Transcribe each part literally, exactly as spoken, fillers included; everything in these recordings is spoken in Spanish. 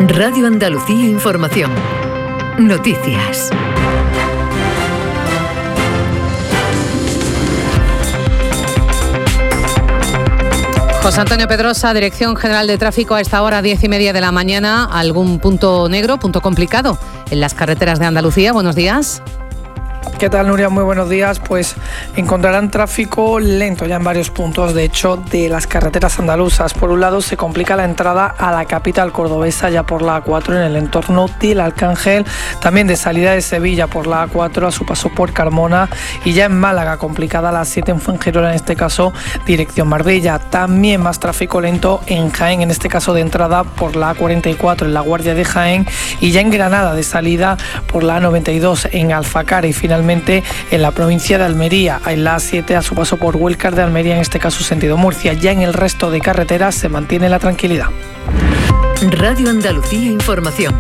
Radio Andalucía Información. Noticias. José Antonio Pedrosa, Dirección General de Tráfico, a esta hora, diez y media de la mañana. ¿Algún punto negro, punto complicado en las carreteras de Andalucía? Buenos días. ¿Qué tal, Nuria? Muy buenos días. Pues encontrarán tráfico lento ya en varios puntos, de hecho, de las carreteras andaluzas. Por un lado, se complica la entrada a la capital cordobesa ya por la A cuatro en el entorno del Arcángel, también de salida de Sevilla por la A cuatro a su paso por Carmona, y ya en Málaga complicada la A siete en Fuengirola, en este caso dirección Marbella. También más tráfico lento en Jaén, en este caso de entrada por la A cuarenta y cuatro en la Guardia de Jaén, y ya en Granada de salida por la A noventa y dos en Alfacara, y finalmente en la provincia de Almería, en la A siete a su paso por Huélcar de Almería, en este caso sentido Murcia. Ya en el resto de carreteras se mantiene la tranquilidad. Radio Andalucía Información.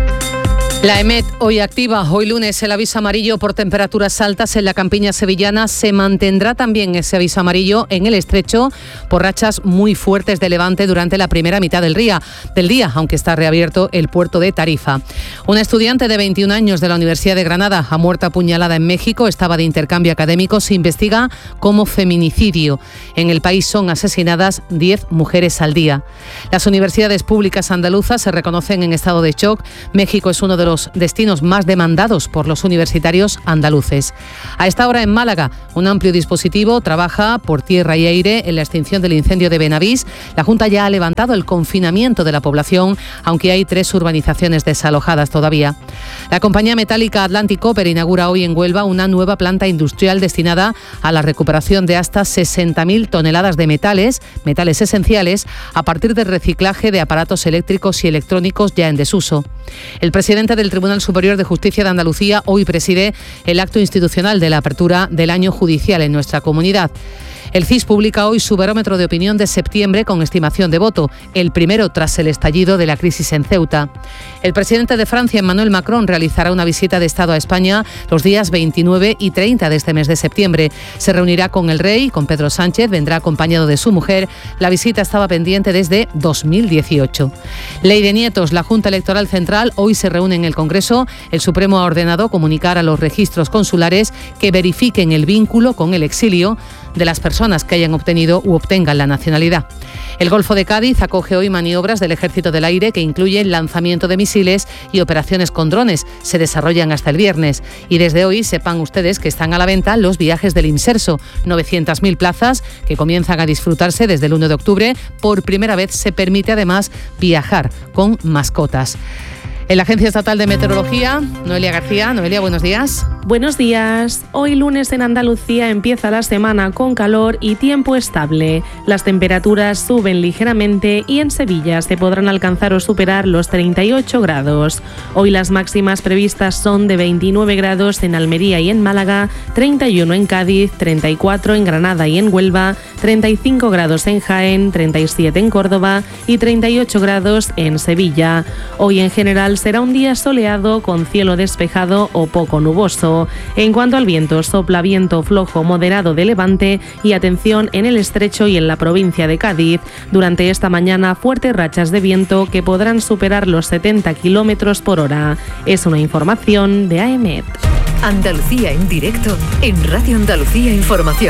La EMET hoy activa, hoy lunes, el aviso amarillo por temperaturas altas en la campiña sevillana. Se mantendrá también ese aviso amarillo en el estrecho por rachas muy fuertes de levante durante la primera mitad del día, del día, aunque está reabierto el puerto de Tarifa. Una estudiante de veintiún años de la Universidad de Granada ha muerto apuñalada en México. Estaba de intercambio académico. Se investiga como feminicidio. En el país son asesinadas diez mujeres al día. Las universidades públicas andaluzas se reconocen en estado de shock. México es uno de los destinos más demandados por los universitarios andaluces. A esta hora en Málaga, un amplio dispositivo trabaja por tierra y aire en la extinción del incendio de Benavís. La Junta ya ha levantado el confinamiento de la población, aunque hay tres urbanizaciones desalojadas todavía. La compañía metálica Atlantic Copper inaugura hoy en Huelva una nueva planta industrial destinada a la recuperación de hasta sesenta mil toneladas de metales, metales esenciales, a partir del reciclaje de aparatos eléctricos y electrónicos ya en desuso. El presidente del Tribunal Superior de Justicia de Andalucía hoy preside el acto institucional de la apertura del año judicial en nuestra comunidad. El C I S publica hoy su barómetro de opinión de septiembre con estimación de voto, el primero tras el estallido de la crisis en Ceuta. El presidente de Francia, Emmanuel Macron, realizará una visita de Estado a España los días veintinueve y treinta de este mes de septiembre. Se reunirá con el rey, con Pedro Sánchez, vendrá acompañado de su mujer. La visita estaba pendiente desde dos mil dieciocho. Ley de nietos. La Junta Electoral Central hoy se reúne en el Congreso. El Supremo ha ordenado comunicar a los registros consulares que verifiquen el vínculo con el exilio de las personas que hayan obtenido u obtengan la nacionalidad. El Golfo de Cádiz acoge hoy maniobras del Ejército del Aire que incluyen lanzamiento de misiles y operaciones con drones. Se desarrollan hasta el viernes. Y desde hoy sepan ustedes que están a la venta los viajes del Inserso. novecientas mil plazas que comienzan a disfrutarse desde el uno de octubre. Por primera vez se permite además viajar con mascotas. En la Agencia Estatal de Meteorología, Noelia García. Noelia, buenos días. Buenos días. Hoy lunes en Andalucía empieza la semana con calor y tiempo estable. Las temperaturas suben ligeramente y en Sevilla se podrán alcanzar o superar los treinta y ocho grados. Hoy las máximas previstas son de veintinueve grados en Almería y en Málaga, treinta y uno en Cádiz, treinta y cuatro en Granada y en Huelva, treinta y cinco grados en Jaén, treinta y siete en Córdoba y treinta y ocho grados en Sevilla. Hoy en general será un día soleado con cielo despejado o poco nuboso. En cuanto al viento, sopla viento flojo moderado de levante y atención en el estrecho y en la provincia de Cádiz. Durante esta mañana, fuertes rachas de viento que podrán superar los setenta kilómetros por hora. Es una información de A E M E T. Andalucía en directo en Radio Andalucía Información.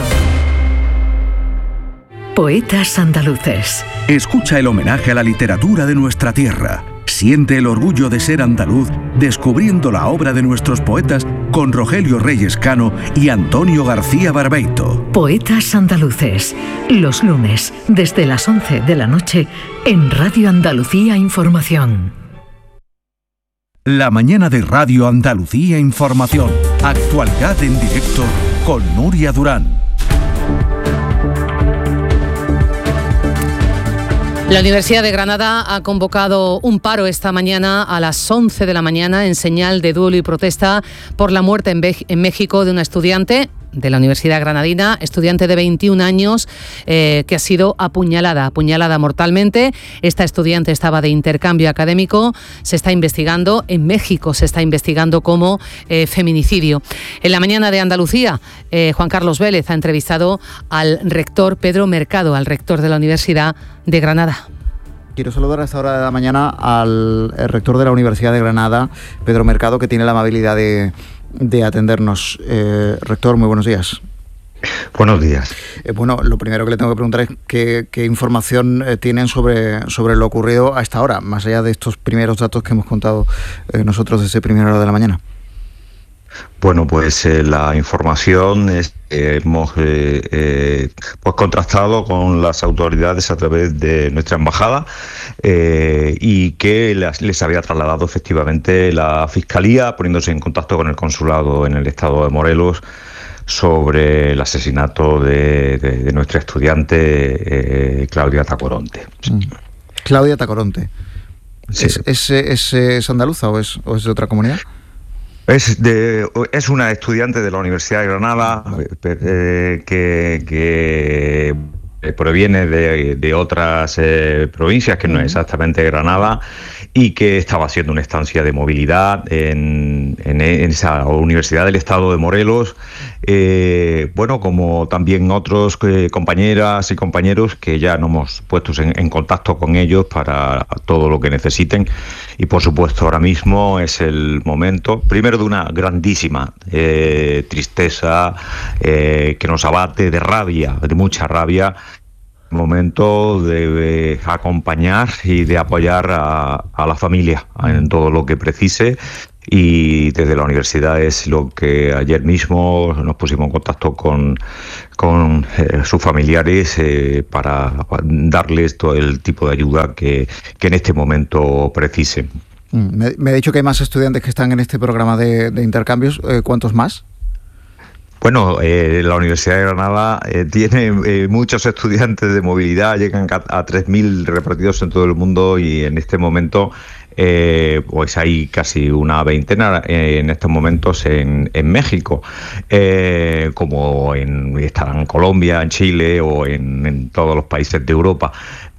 Poetas andaluces. Escucha el homenaje a la literatura de nuestra tierra. Siente el orgullo de ser andaluz descubriendo la obra de nuestros poetas con Rogelio Reyes Cano y Antonio García Barbeito. Poetas andaluces. Los lunes desde las once de la noche en Radio Andalucía Información. La mañana de Radio Andalucía Información. Actualidad en directo con Nuria Durán. La Universidad de Granada ha convocado un paro esta mañana a las once de la mañana en señal de duelo y protesta por la muerte en, Be- en México de una estudiante de la Universidad Granadina, estudiante de veintiún años, eh, que ha sido apuñalada, apuñalada mortalmente. Esta estudiante estaba de intercambio académico. Se está investigando, en México se está investigando como eh, feminicidio. En la mañana de Andalucía, eh, Juan Carlos Vélez ha entrevistado al rector Pedro Mercado, al rector de la Universidad de Granada. Quiero saludar a esta hora de la mañana al rector de la Universidad de Granada, Pedro Mercado, que tiene la amabilidad de, de atendernos. Eh, rector, muy buenos días. Buenos días. Eh, bueno, lo primero que le tengo que preguntar es qué, qué información eh, tienen sobre, sobre lo ocurrido a esta hora, más allá de estos primeros datos que hemos contado eh, nosotros desde primera hora de la mañana. Bueno, pues eh, la información es que hemos eh, eh, pues contrastado con las autoridades a través de nuestra embajada eh, y que las, les había trasladado efectivamente la Fiscalía, poniéndose en contacto con el consulado en el estado de Morelos sobre el asesinato de, de, de nuestra estudiante eh, Claudia Tacoronte. Mm. Claudia Tacoronte. Sí. ¿Es, es, es, es andaluza o es, o es de otra comunidad? Es, de, es una estudiante de la Universidad de Granada eh, que, que proviene de, de otras eh, provincias, que no es exactamente Granada, y que estaba haciendo una estancia de movilidad en, en, en esa Universidad del Estado de Morelos, eh, bueno, como también otros eh, compañeras y compañeros que ya nos hemos puesto en, en contacto con ellos para todo lo que necesiten. Y por supuesto ahora mismo es el momento, primero, de una grandísima eh, tristeza eh, que nos abate, de rabia, de mucha rabia, momento de acompañar y de apoyar a, a la familia en todo lo que precise, y desde la universidad es lo que ayer mismo nos pusimos en contacto con, con eh, sus familiares eh, para darles todo el tipo de ayuda que, que en este momento precisen. Me, me ha dicho que hay más estudiantes que están en este programa de, de intercambios. Eh, ¿Cuántos más? Bueno, eh, la Universidad de Granada eh, tiene eh, muchos estudiantes de movilidad, llegan a, a tres mil repartidos en todo el mundo, y en este momento eh, pues hay casi una veintena eh, en estos momentos en, en México, eh, como en, están en Colombia, en Chile o en, en todos los países de Europa.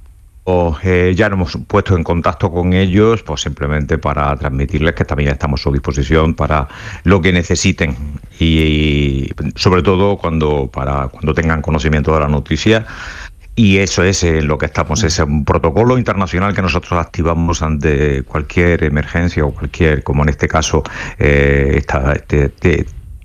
Eh, ya nos hemos puesto en contacto con ellos, pues simplemente para transmitirles que también estamos a su disposición para lo que necesiten, y, y sobre todo cuando para cuando tengan conocimiento de la noticia. Y eso es eh, lo que estamos, es un protocolo internacional que nosotros activamos ante cualquier emergencia o cualquier, como en este caso, eh, esta, este, este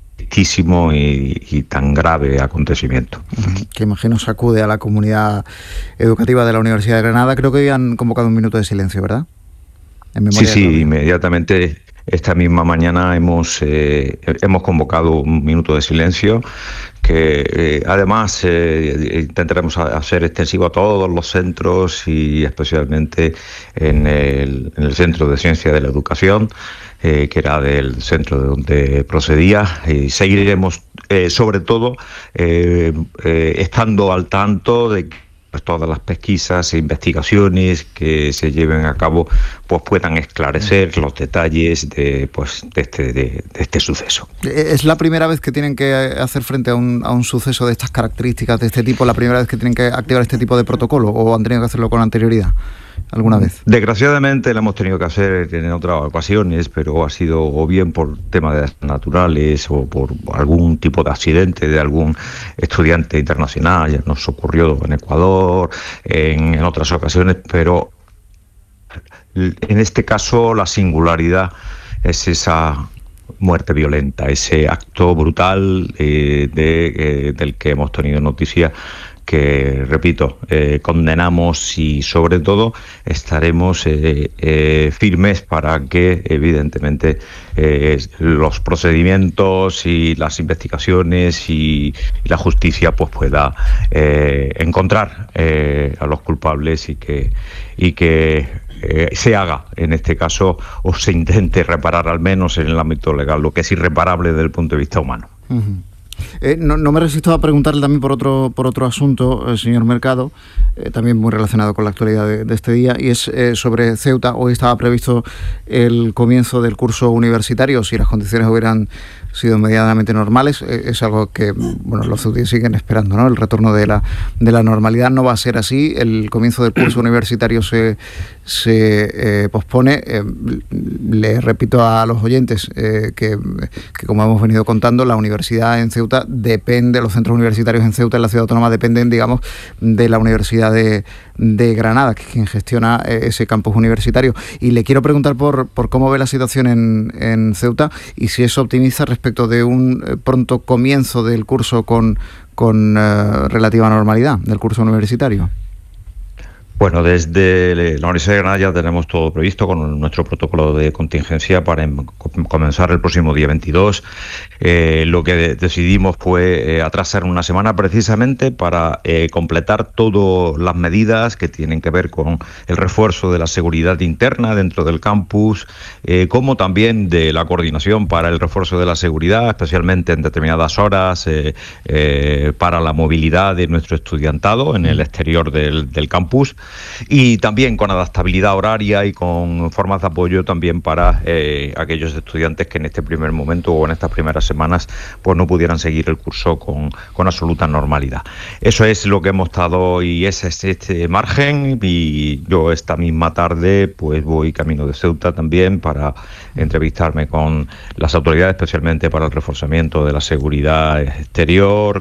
Y, y tan grave acontecimiento. Que imagino sacude a la comunidad educativa de la Universidad de Granada. Creo que hoy han convocado un minuto de silencio, ¿verdad? En sí, sí, inmediatamente esta misma mañana hemos, eh, hemos convocado un minuto de silencio que eh, además eh, intentaremos hacer extensivo a todos los centros y especialmente en el, en el Centro de Ciencia de la Educación, Eh, que era del centro de donde procedía, y seguiremos eh, sobre todo eh, eh, estando al tanto de que pues, todas las pesquisas e investigaciones que se lleven a cabo pues puedan esclarecer los detalles de pues de este de, de este suceso. ¿Es la primera vez que tienen que hacer frente a un, a un suceso de estas características, de este tipo, la primera vez que tienen que activar este tipo de protocolo, o han tenido que hacerlo con anterioridad alguna vez? Desgraciadamente lo hemos tenido que hacer en otras ocasiones, pero ha sido o bien por temas de naturales o por algún tipo de accidente de algún estudiante internacional. Ya nos ocurrió en Ecuador, en, en otras ocasiones, pero en este caso la singularidad es esa muerte violenta, ese acto brutal eh, de, eh, del que hemos tenido noticia, que, repito, eh, condenamos, y sobre todo estaremos eh, eh, firmes para que, evidentemente, eh, los procedimientos y las investigaciones y, y la justicia pues pueda eh, encontrar eh, a los culpables, y que y que eh, se haga, en este caso, o se intente reparar, al menos en el ámbito legal, lo que es irreparable desde el punto de vista humano. Uh-huh. Eh, no, no me resisto a preguntarle también por otro por otro asunto, eh, señor Mercado, eh, también muy relacionado con la actualidad de, de este día, y es eh, sobre Ceuta. Hoy estaba previsto el comienzo del curso universitario, si las condiciones hubieran sido medianamente normales. Eh, es algo que, bueno, los ceutíes siguen esperando, ¿no? El retorno de la de la normalidad. No va a ser así. El comienzo del curso universitario se, se eh, pospone. Eh, le repito a los oyentes eh, que, que, como hemos venido contando, la universidad en Ceuta Ceuta depende, los centros universitarios en Ceuta, en la ciudad autónoma, dependen, digamos, de la Universidad de, de Granada, que es quien gestiona ese campus universitario. Y le quiero preguntar por, por cómo ve la situación en, en Ceuta y si es optimista respecto de un pronto comienzo del curso con, con uh, relativa normalidad, del curso universitario. Bueno, desde la Universidad de Granada ya tenemos todo previsto con nuestro protocolo de contingencia para em- comenzar el próximo día veintidós. Eh, lo que de- decidimos fue eh, atrasar una semana precisamente para eh, completar todas las medidas que tienen que ver con el refuerzo de la seguridad interna dentro del campus, eh, como también de la coordinación para el refuerzo de la seguridad, especialmente en determinadas horas, eh, eh, para la movilidad de nuestro estudiantado en el exterior del, del campus. Y también con adaptabilidad horaria y con formas de apoyo también para eh, aquellos estudiantes que en este primer momento o en estas primeras semanas pues no pudieran seguir el curso con, con absoluta normalidad. Eso es lo que hemos estado y ese es este margen, y yo esta misma tarde pues voy camino de Ceuta también para entrevistarme con las autoridades, especialmente para el reforzamiento de la seguridad exterior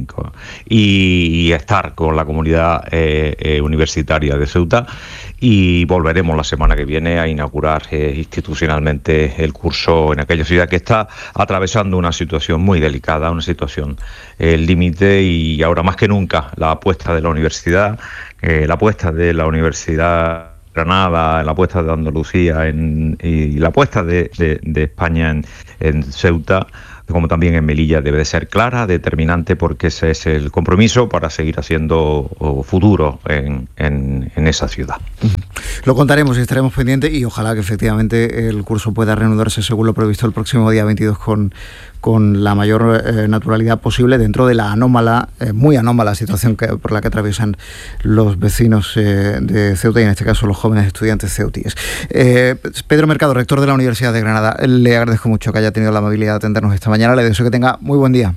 y, y estar con la comunidad eh, eh, universitaria de Ceuta, y volveremos la semana que viene a inaugurar eh, institucionalmente el curso en aquella ciudad que está atravesando una situación muy delicada, una situación eh, límite, y ahora más que nunca la apuesta de la universidad, eh, la apuesta de la Universidad Granada, la apuesta de Andalucía en, y la apuesta de, de, de España en, en Ceuta, como también en Melilla, debe de ser clara, determinante, porque ese es el compromiso para seguir haciendo futuro en, en, en esa ciudad. Lo contaremos y estaremos pendientes, y ojalá que efectivamente el curso pueda reanudarse según lo previsto el próximo día veintidós con, con la mayor eh, naturalidad posible dentro de la anómala, eh, muy anómala situación que, por la que atraviesan los vecinos eh, de Ceuta, y en este caso los jóvenes estudiantes ceutíes. Eh, Pedro Mercado, rector de la Universidad de Granada, le agradezco mucho que haya tenido la amabilidad de atendernos esta mañana. Le deseo que tenga muy buen día.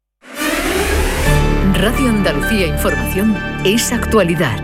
Radio Andalucía Información es actualidad.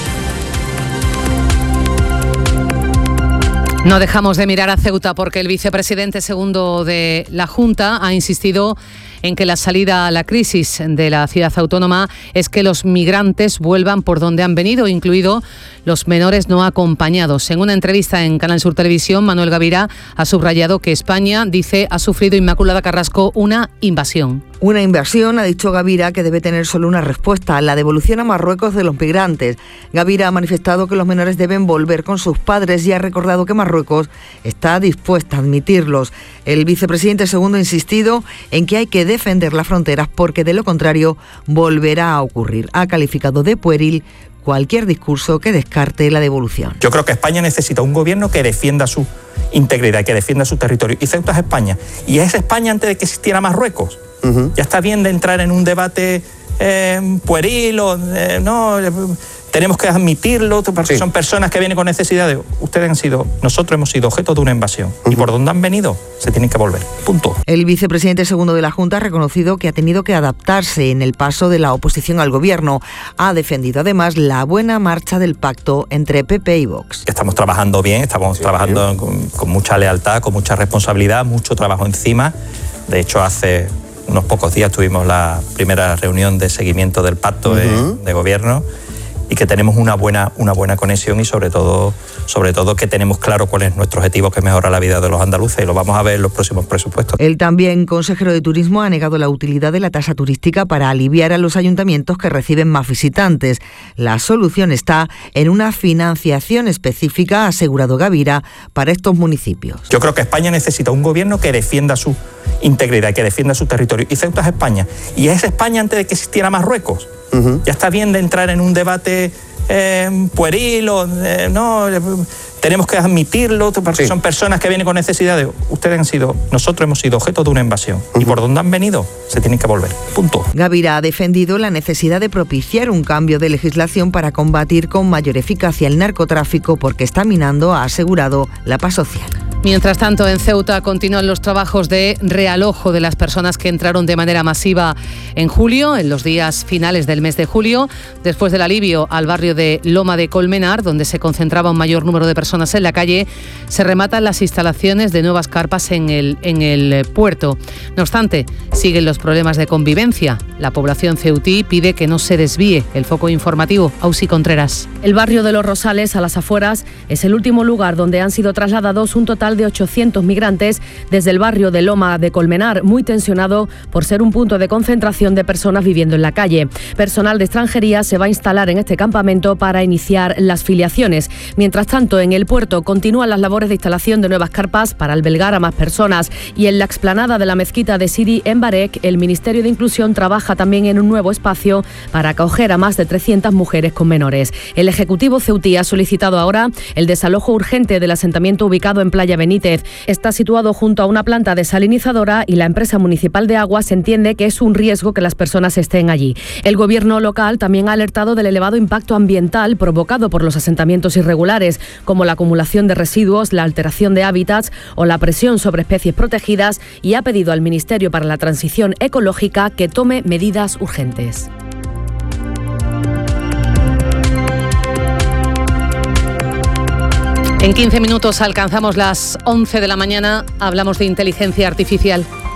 No dejamos de mirar a Ceuta porque el vicepresidente segundo de la Junta ha insistido en que la salida a la crisis de la ciudad autónoma es que los migrantes vuelvan por donde han venido, incluido los menores no acompañados. En una entrevista en Canal Sur Televisión, Manuel Gavira ha subrayado que España, dice, ha sufrido, Inmaculada Carrasco, una invasión. Una invasión, ha dicho Gavira, que debe tener solo una respuesta: la devolución a Marruecos de los migrantes. Gavira ha manifestado que los menores deben volver con sus padres y ha recordado que Marruecos está dispuesta a admitirlos. El vicepresidente segundo ha insistido en que hay que defender las fronteras porque de lo contrario volverá a ocurrir. Ha calificado de pueril cualquier discurso que descarte la devolución. Yo creo que España necesita un gobierno que defienda su integridad, que defienda su territorio. Y Ceuta es España. Y es España antes de que existiera Marruecos. Uh-huh. Ya está bien de entrar en un debate eh, pueril o eh, no... Eh, tenemos que admitirlo, porque sí. Son personas que vienen con necesidades. Ustedes han sido, nosotros hemos sido objeto de una invasión. Uh-huh. Y por donde han venido, se tienen que volver. Punto. El vicepresidente segundo de la Junta ha reconocido que ha tenido que adaptarse en el paso de la oposición al gobierno. Ha defendido además la buena marcha del pacto entre P P y Vox. Estamos trabajando bien, estamos sí, trabajando con, con mucha lealtad, con mucha responsabilidad, mucho trabajo encima. De hecho, hace unos pocos días tuvimos la primera reunión de seguimiento del pacto uh-huh. de, de gobierno, y que tenemos una buena, una buena conexión, y sobre todo, sobre todo que tenemos claro cuál es nuestro objetivo, que es mejorar la vida de los andaluces, y lo vamos a ver en los próximos presupuestos. El también consejero de Turismo ha negado la utilidad de la tasa turística para aliviar a los ayuntamientos que reciben más visitantes. La solución está en una financiación específica, ha asegurado Gavira, para estos municipios. Yo creo que España necesita un gobierno que defienda su integridad, que defienda su territorio. Y Ceuta es España. Y es España antes de que existiera Marruecos. Uh-huh. Ya está bien de entrar en un debate eh, pueril o eh, no... Eh, tenemos que admitirlo, porque sí. Son personas que vienen con necesidades. Ustedes han sido, nosotros hemos sido objeto de una invasión. Uh-huh. Y por donde han venido, se tienen que volver. Punto. Gavira ha defendido la necesidad de propiciar un cambio de legislación para combatir con mayor eficacia el narcotráfico, porque está minando, ha asegurado, la paz social. Mientras tanto, en Ceuta continúan los trabajos de realojo de las personas que entraron de manera masiva en julio, en los días finales del mes de julio, después del alivio al barrio de Loma de Colmenar, donde se concentraba un mayor número de personas en la calle, se rematan las instalaciones de nuevas carpas en el, en el puerto. No obstante, siguen los problemas de convivencia. La población ceutí pide que no se desvíe el foco informativo. Ausi Contreras. El barrio de Los Rosales, a las afueras, es el último lugar donde han sido trasladados un total de ochocientos migrantes desde el barrio de Loma de Colmenar, muy tensionado por ser un punto de concentración de personas viviendo en la calle. Personal de extranjería se va a instalar en este campamento para iniciar las filiaciones. Mientras tanto, en el puerto continúan las labores de instalación de nuevas carpas para albergar a más personas, y en la explanada de la mezquita de Sidi en Barek, el Ministerio de Inclusión trabaja también en un nuevo espacio para acoger a más de trescientas mujeres con menores. El Ejecutivo ceutí ha solicitado ahora el desalojo urgente del asentamiento ubicado en Playa Benítez. Está situado junto a una planta desalinizadora y la empresa municipal de aguas entiende que es un riesgo que las personas estén allí. El gobierno local también ha alertado del elevado impacto ambiental provocado por los asentamientos irregulares, como la acumulación de residuos, la alteración de hábitats o la presión sobre especies protegidas, y ha pedido al Ministerio para la Transición Ecológica que tome medidas urgentes. En quince minutos alcanzamos las once de la mañana, hablamos de inteligencia artificial.